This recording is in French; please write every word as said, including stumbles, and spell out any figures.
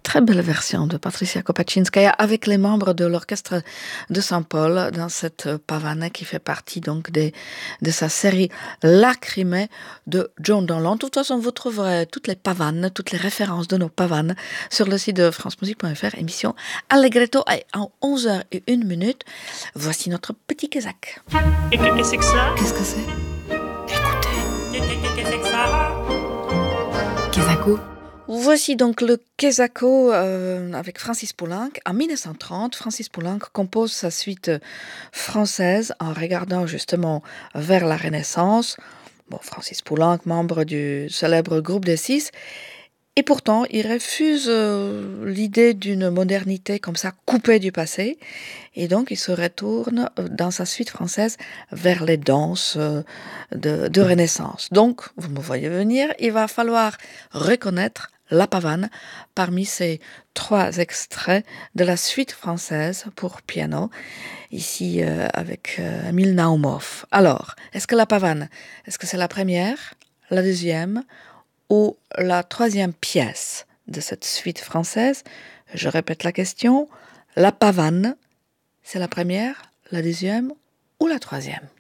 Très belle version de Patricia Kopaczynskaja avec les membres de l'orchestre de Saint-Paul dans cette pavane qui fait partie donc des, de sa série Lacrimée de John Donlan. De toute façon, vous trouverez toutes les pavanes, toutes les références de nos pavanes sur le site de francemusique point f r, émission Allegretto en onze heures une minute. Voici notre petit Kézak. Qu'est-ce que c'est que ça? Qu'est-ce que c'est? Écoutez. Qu'est-ce que c'est que ça? Kézako. Voici donc le Kézako euh, avec Francis Poulenc. En dix-neuf cent trente, Francis Poulenc compose sa suite française en regardant justement vers la Renaissance. Bon, Francis Poulenc, membre du célèbre groupe des Six, et pourtant il refuse euh, l'idée d'une modernité comme ça coupée du passé, et donc il se retourne euh, dans sa suite française vers les danses euh, de, de Renaissance. Donc, vous me voyez venir, il va falloir reconnaître la pavane parmi ces trois extraits de la suite française pour piano, ici euh, avec euh, Emile Naumov. Alors, est-ce que la pavane, est-ce que c'est la première, la deuxième ou la troisième pièce de cette suite française? Je répète la question, la pavane, c'est la première, la deuxième ou la troisième?